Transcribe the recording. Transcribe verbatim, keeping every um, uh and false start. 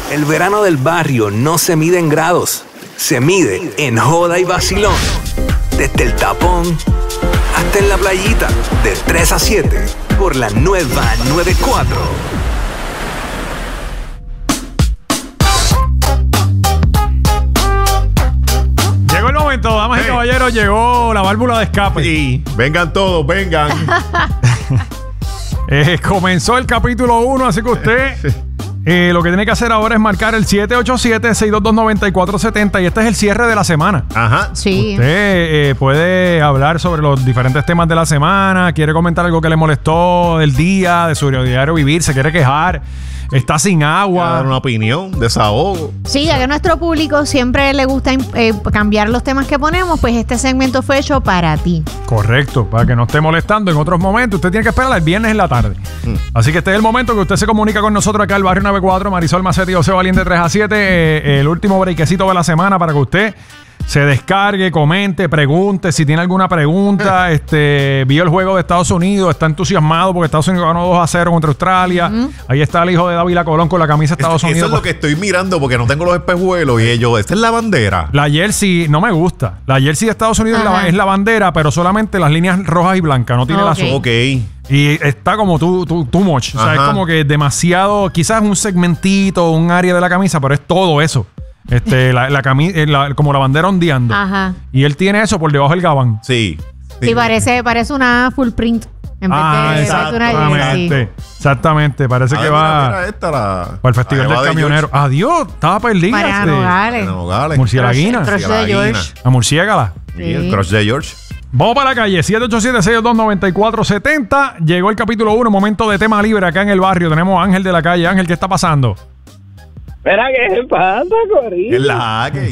El verano del barrio no se mide en grados, se mide en joda y vacilón. Desde el tapón hasta en la playita, de tres a siete, por la nueva noventa y cuatro. Llegó el momento, damas hey. y caballeros, llegó la válvula de escape. Sí, vengan todos, vengan. eh, comenzó el capítulo uno, así que usted eh, lo que tiene que hacer ahora es marcar el siete ocho siete, seis dos dos, nueve cuatro siete cero y este es el cierre de la semana. Ajá. Sí. Usted eh, puede hablar sobre los diferentes temas de la semana, quiere comentar algo que le molestó del día, de su diario vivir, se quiere quejar, está sin agua. Dar una opinión, desahogo. Sí, ya que a nuestro público siempre le gusta eh, cambiar los temas que ponemos, pues este segmento fue hecho para ti. Correcto, para que no esté molestando en otros momentos. Usted tiene que esperar el viernes en la tarde. Mm. Así que este es el momento que usted se comunica con nosotros acá al Barrio noventa y cuatro, Marisol Macetti y José Valiente tres a siete. Eh, el último breakcito de la semana para que usted se descargue, comente, pregunte. Si tiene alguna pregunta, este vio el juego de Estados Unidos, está entusiasmado porque Estados Unidos ganó dos a cero contra Australia. Uh-huh. Ahí está el hijo de Dávila Colón con la camisa de Estados Eso, Unidos. Eso es lo que estoy mirando porque no tengo los espejuelos y ellos, esta es la bandera. La jersey no me gusta. La jersey de Estados Unidos la, es la bandera, pero solamente las líneas rojas y blancas, no tiene okay. la azul. Ok. Y está como too, too, too much. O sea, es como que demasiado, quizás un segmentito, un área de la camisa, pero es todo eso. Este, la, la camisa, como la bandera ondeando. Ajá. Y él tiene eso por debajo del gabán. Sí. Sí, sí parece, parece una full print. En ah, vez de exactamente. Exactamente. Parece ah, que mira, va mira esta, la, para el festival del de camionero. George. Adiós, estaba perdida. Mariana Nogales. Nogales. Murcielaguina. Crush de George. La murciégala. Sí, el crush de George. Vamos para la calle, siete ocho siete, seis dos dos, nueve cuatro siete cero. Llegó el capítulo uno, momento de tema libre acá en el barrio. Tenemos a Ángel de la calle. Ángel, ¿qué está pasando? Espera, ¿qué pasa, Corillo? Es la que